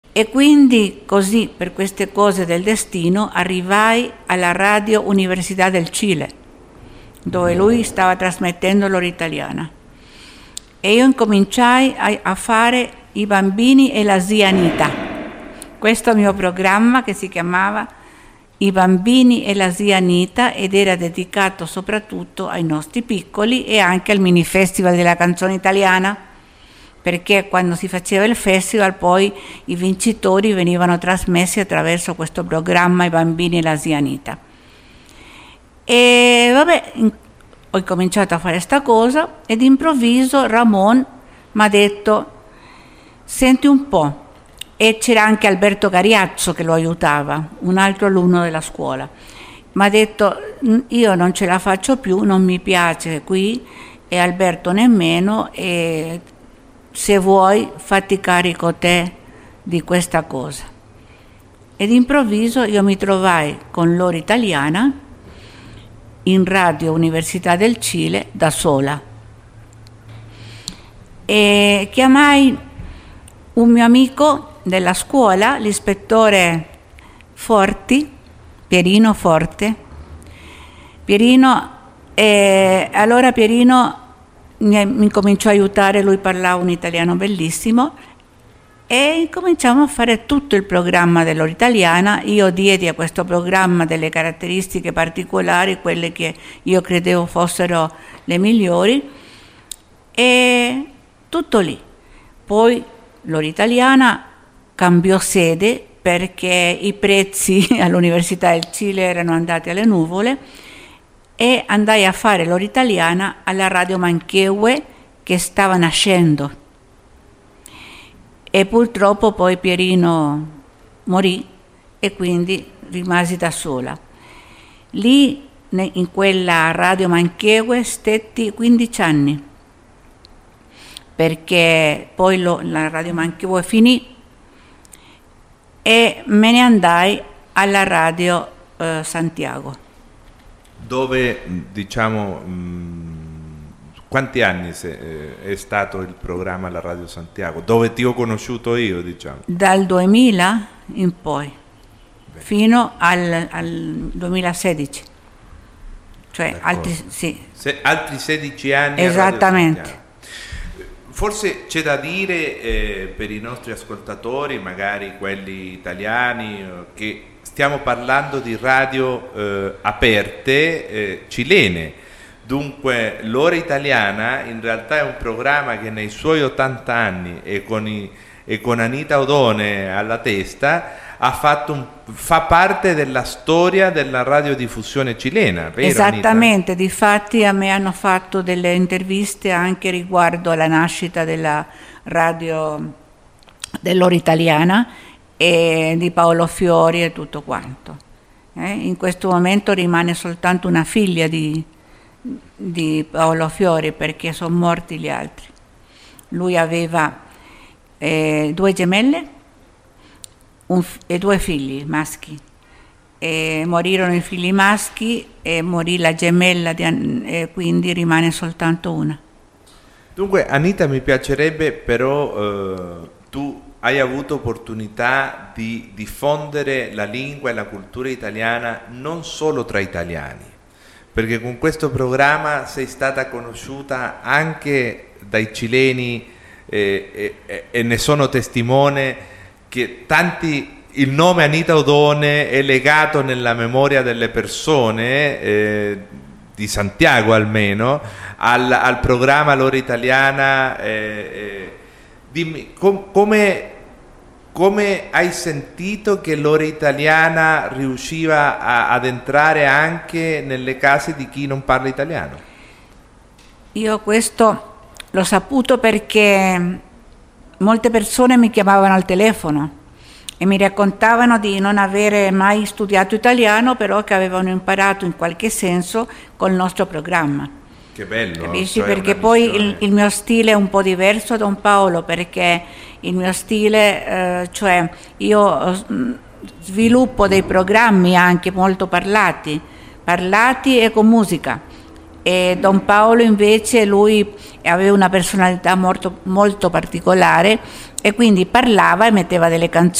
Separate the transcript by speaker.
Speaker 1: E quindi così, per queste cose del destino, arrivai alla Radio Università del Cile, dove lui stava trasmettendo l'ora italiana. E io incominciai a fare I bambini e la zia Anita. Questo mio programma che si chiamava I bambini e la zia Anita ed era dedicato soprattutto ai nostri piccoli e anche al mini festival della canzone italiana, perché quando si faceva il festival poi i vincitori venivano trasmessi attraverso questo programma I bambini e la zia Anita. E vabbè, ho cominciato a fare sta cosa ed improvviso Ramon mi ha detto: senti un po', e c'era anche Alberto Cariazzo che lo aiutava, un altro alunno della scuola. Mi ha detto: io non ce la faccio più, non mi piace qui e Alberto nemmeno, e se vuoi fatti carico te di questa cosa. Ed improvviso io mi trovai con l'ora italiana in Radio Università del Cile da sola e chiamai un mio amico della scuola, l'ispettore Forti, Pierino Forte. Allora Pierino mi cominciò a aiutare, lui parlava un italiano bellissimo e cominciamo a fare tutto il programma dell'ora italiana. Io diedi a questo programma delle caratteristiche particolari, quelle che io credevo fossero le migliori, e tutto lì. Poi l'ora italiana cambiò sede perché i prezzi all'Università del Cile erano andati alle nuvole e andai a fare l'ora italiana alla Radio Manchehue che stava nascendo. E purtroppo poi Pierino morì e quindi rimasi da sola. Lì in quella Radio Manchehue stetti 15 anni, perché poi la Radio Manchehue finì e me ne andai alla Radio Santiago.
Speaker 2: Dove, diciamo, quanti anni è stato il programma alla Radio Santiago? Dove ti ho conosciuto io, diciamo?
Speaker 1: Dal 2000 in poi, fino al 2016. Cioè
Speaker 2: altri 16 anni.
Speaker 1: Esattamente.
Speaker 2: Forse c'è da dire per i nostri ascoltatori, magari quelli italiani, che stiamo parlando di radio aperte cilene. Dunque l'ora italiana in realtà è un programma che nei suoi 80 anni e con Anita Odone alla testa fa parte della storia della radiodiffusione cilena, vero?
Speaker 1: Esattamente, difatti a me hanno fatto delle interviste anche riguardo alla nascita della radio dell'ora italiana e di Paolo Fiori e tutto quanto. In questo momento rimane soltanto una figlia di Paolo Fiori perché sono morti gli altri. Lui aveva 2 gemelle e 2 figli maschi, e morirono i figli maschi e morì la gemella e quindi rimane soltanto una.
Speaker 2: Dunque Anita, mi piacerebbe però tu hai avuto opportunità di diffondere la lingua e la cultura italiana non solo tra italiani, perché con questo programma sei stata conosciuta anche dai cileni e ne sono testimone che il nome Anita Odone è legato nella memoria delle persone, di Santiago almeno, al programma L'ora italiana. Dimmi, come hai sentito che l'ora italiana riusciva ad entrare anche nelle case di chi non parla italiano?
Speaker 1: Io questo l'ho saputo perché molte persone mi chiamavano al telefono e mi raccontavano di non avere mai studiato italiano, però che avevano imparato in qualche senso col nostro programma.
Speaker 2: Che bello,
Speaker 1: capisci? Cioè perché poi il mio stile è un po' diverso da Don Paolo, perché il mio stile, cioè io sviluppo dei programmi anche molto parlati e con musica, e Don Paolo invece lui aveva una personalità molto, molto particolare e quindi parlava e metteva delle canzoni